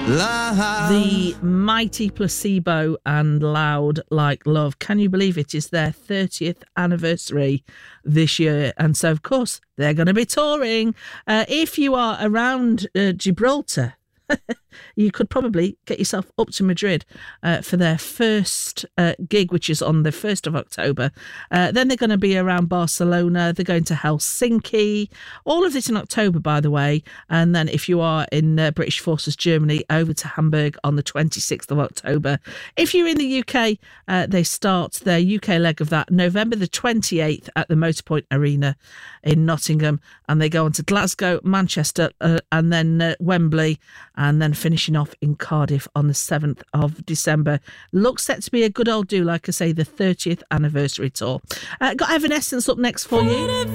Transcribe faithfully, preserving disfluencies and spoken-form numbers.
The mighty Placebo and Loud Like Love. Can you believe it is their thirtieth anniversary this year? And so, of course, they're going to be touring. Uh, if you are around uh, Gibraltar, you could probably get yourself up to Madrid uh, for their first uh, gig, which is on the first of October. Uh, then they're going to be around Barcelona. They're going to Helsinki. All of this in October, by the way. And then if you are in uh, British Forces Germany, over to Hamburg on the twenty-sixth of October. If you're in the U K, uh, they start their U K leg of that November the twenty-eighth at the Motorpoint Arena in Nottingham. And they go on to Glasgow, Manchester, uh, and then uh, Wembley, and then finishing off in Cardiff on the seventh of December. Looks set to be a good old do, like I say, the thirtieth anniversary tour. Uh, got Evanescence up next for you.